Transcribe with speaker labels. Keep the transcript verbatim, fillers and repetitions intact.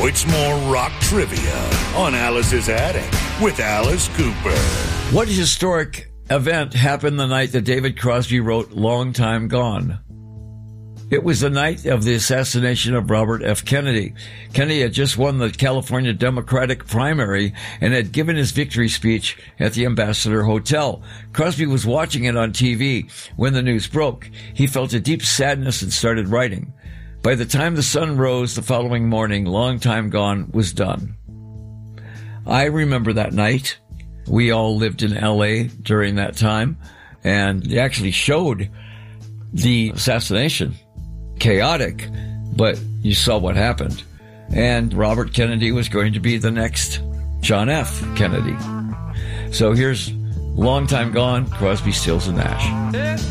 Speaker 1: It's more rock trivia on Alice's Attic with Alice Cooper.
Speaker 2: What historic event happened the night that David Crosby wrote Long Time Gone? It was the night of the assassination of Robert F. Kennedy. Kennedy had just won the California Democratic primary and had given his victory speech at the Ambassador Hotel. Crosby was watching it on T V when the news broke. He felt a deep sadness and started writing. By the time the sun rose the following morning, Long Time Gone was done. I remember that night. We all lived in L A during that time, and they actually showed the assassination. Chaotic, but you saw what happened. And Robert Kennedy was going to be the next John F. Kennedy. So here's Long Time Gone, Crosby, Stills, and Nash.